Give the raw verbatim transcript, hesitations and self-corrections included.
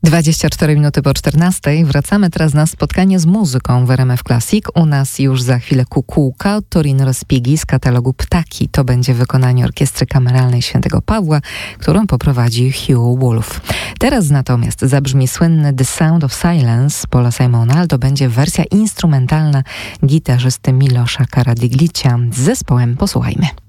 dwadzieścia cztery minuty po czternastej. Wracamy teraz na spotkanie z muzyką w R M F Classic. U nas już za chwilę Kukułka od Torino Respighi z katalogu Ptaki. To będzie wykonanie Orkiestry Kameralnej Świętego Pawła, którą poprowadzi Hugh Wolf. Teraz natomiast zabrzmi słynny The Sound of Silence Paula Simona, ale to będzie wersja instrumentalna gitarzysty Milosza Karadiglicia z zespołem. Posłuchajmy.